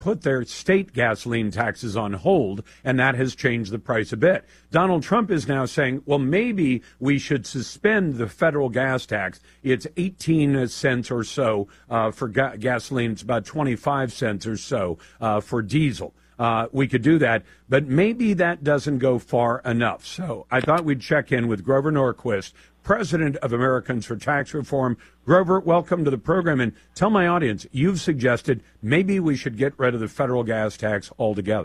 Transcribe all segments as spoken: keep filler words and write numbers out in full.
put their state gasoline taxes on hold, and that has changed the price a bit. Donald Trump is now saying, well, maybe we should suspend the federal gas tax. It's eighteen cents or so uh, for ga- gasoline. It's about twenty-five cents or so uh, for diesel. Uh, we could do that, but maybe that doesn't go far enough. So I thought we'd check in with Grover Norquist, president of Americans for Tax Reform. Grover, welcome to the program. And tell my audience, you've suggested maybe we should get rid of the federal gas tax altogether.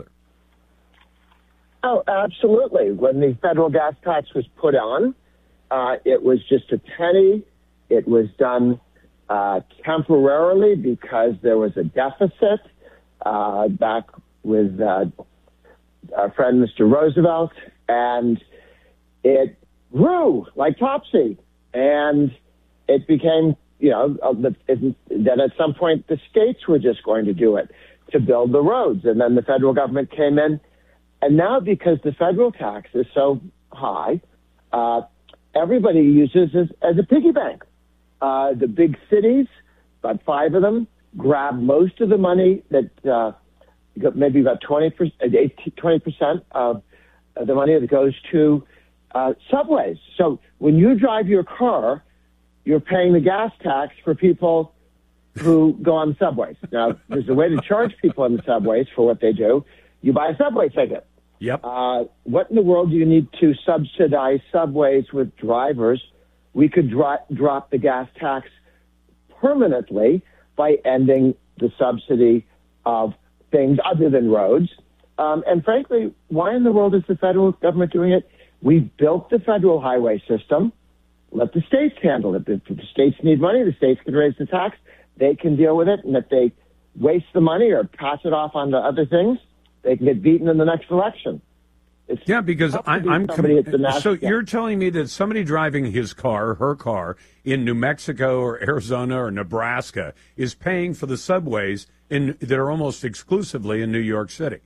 Oh, absolutely. When the federal gas tax was put on, uh, it was just a penny. It was done uh, temporarily because there was a deficit uh, back with uh, our friend Mister Roosevelt, and it grew like topsy, and it became, you know, it, then at some point the states were just going to do it to build the roads, and then the federal government came in, and now because the federal tax is so high, uh, everybody uses it as a piggy bank. Uh, the big cities, about five of them, grab most of the money that uh, maybe about twenty percent of the money that goes to uh, subways. So when you drive your car, you're paying the gas tax for people who go on subways. Now, there's a way to charge people on the subways for what they do. You buy a subway ticket. Yep. Uh, what in the world do you need to subsidize subways with drivers? We could dro- drop the gas tax permanently by ending the subsidy of things other than roads. Um, and frankly, why in the world is the federal government doing it? We've built the federal highway system. Let the states handle it. If the states need money, the states can raise the tax. They can deal with it. And if they waste the money or pass it off onto other things, they can get beaten in the next election. It's yeah, because I, be I'm. Com- national, so you're telling me that somebody driving his car, her car, in New Mexico or Arizona or Nebraska is paying for the subways in that are almost exclusively in New York City.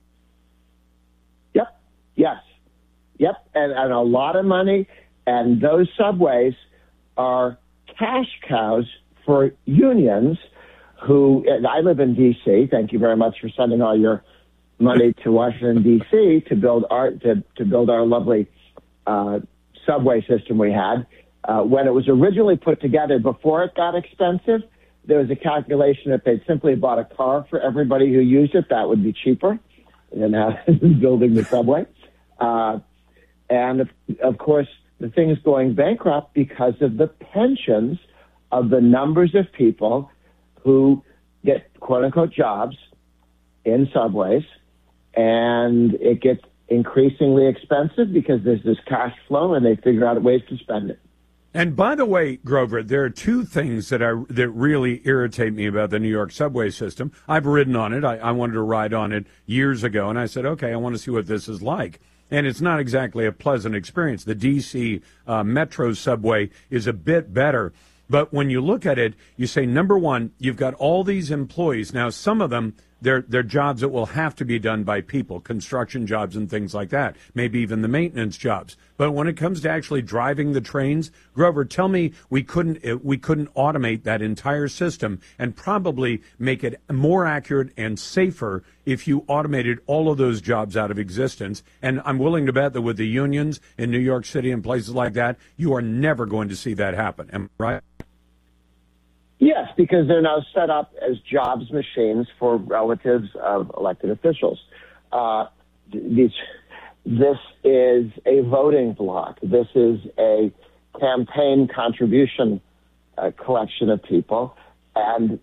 Yep. Yes. Yep. And, and a lot of money. And those subways are cash cows for unions who, and I live in D C. Thank you very much for sending all your money to Washington, D C to build our, to, to build our lovely uh, subway system we had. Uh, when it was originally put together, before it got expensive, there was a calculation if they'd simply bought a car for everybody who used it, that would be cheaper than uh, building the subway. Uh, and, of, of course, the thing is going bankrupt because of the pensions of the numbers of people who get quote-unquote jobs in subways, and it gets increasingly expensive because there's this cash flow and they figure out ways to spend it. And by the way, Grover, there are two things that I that really irritate me about the New York subway system. I've ridden on it. I, I wanted to ride on it years ago, and I said, okay, I want to see what this is like. And it's not exactly a pleasant experience. The D C uh, Metro subway is a bit better. But when you look at it, you say, number one, you've got all these employees. Now, some of them, they're, they're jobs that will have to be done by people, construction jobs and things like that, maybe even the maintenance jobs. But when it comes to actually driving the trains, Grover, tell me we couldn't we couldn't automate that entire system and probably make it more accurate and safer if you automated all of those jobs out of existence. And I'm willing to bet that with the unions in New York City and places like that, you are never going to see that happen. Am I right? Yes, because they're now set up as jobs machines for relatives of elected officials. Uh, these, this is a voting block. This is a campaign contribution uh, collection of people, and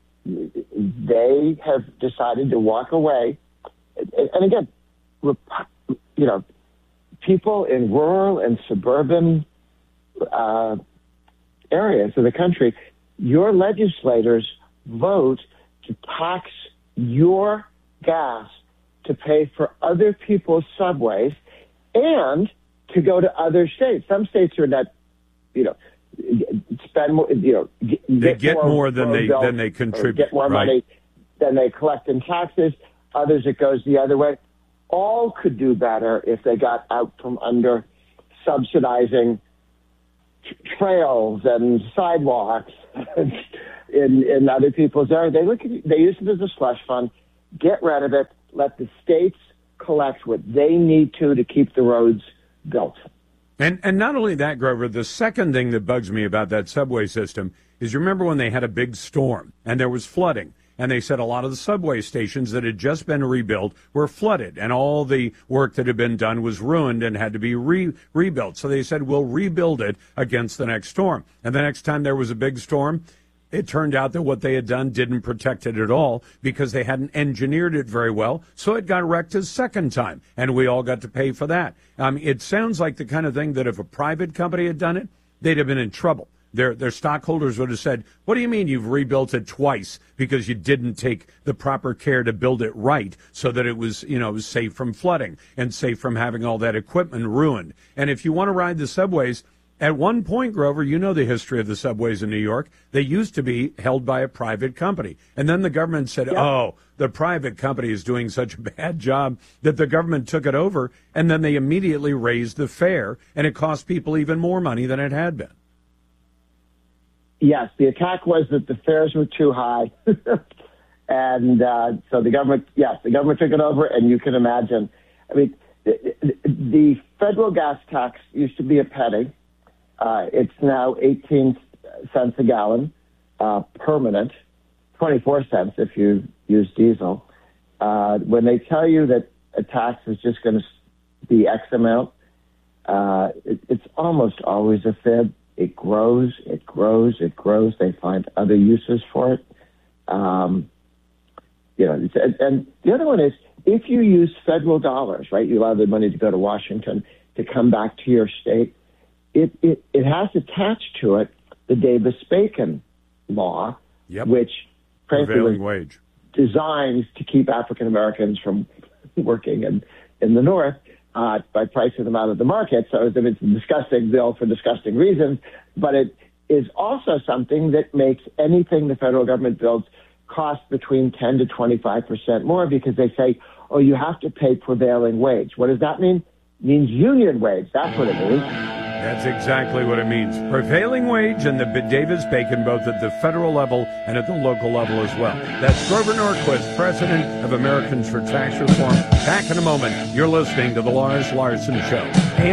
they have decided to walk away. And again, you know, people in rural and suburban uh, areas of the country, your legislators vote to tax your gas to pay for other people's subways and to go to other states. Some states are not, you know, spend more, you know, get, they get more, more than they than they contribute. Get more right. money than they collect in taxes. Others, it goes the other way. All could do better if they got out from under subsidizing trails and sidewalks in in other people's areas. They look at, they use it as a slush fund. get rid of it, let the states collect what they need to to keep the roads built. And and not only that, Grover, the second thing that bugs me about that subway system is, you remember when they had a big storm and there was flooding, and they said a lot of the subway stations that had just been rebuilt were flooded, and all the work that had been done was ruined and had to be re- rebuilt. So they said, we'll rebuild it against the next storm. And the next time there was a big storm, it turned out that what they had done didn't protect it at all because they hadn't engineered it very well. So it got wrecked a second time, and we all got to pay for that. Um, it sounds like the kind of thing that if a private company had done it, they'd have been in trouble. Their their stockholders would have said, what do you mean you've rebuilt it twice because you didn't take the proper care to build it right so that it was, you know, safe from flooding and safe from having all that equipment ruined? And if you want to ride the subways, at one point, Grover, you know the history of the subways in New York. They used to be held by a private company. And then the government said, yep. oh, the private company is doing such a bad job that the government took it over. And then they immediately raised the fare, and it cost people even more money than it had been. Yes, the attack was that the fares were too high. and uh, so the government, yes, the government took it over, and you can imagine. I mean, the, the federal gas tax used to be a penny. Uh, it's now eighteen cents a gallon, uh, permanent, twenty-four cents if you use diesel. Uh, when they tell you that a tax is just going to be X amount, uh, it, it's almost always a fib. It grows, it grows, it grows. They find other uses for it. Um, you know, it's, and, and the other one is, if you use federal dollars, right, you allow the money to go to Washington to come back to your state, it, it, it has attached to it the Davis-Bacon law, yep. which frankly was wage. designed to keep African Americans from working in, in the North. Uh, by pricing them out of the market. So it's a disgusting bill for disgusting reasons, but it is also something that makes anything the federal government builds cost between ten to twenty-five percent more, because they say, oh, you have to pay prevailing wage. What does that mean? It means union wage. That's what it means. That's exactly what it means. Prevailing wage and the Davis-Bacon, both at the federal level and at the local level as well. That's Grover Norquist, president of Americans for Tax Reform. Back in a moment. You're listening to The Lars Larson Show.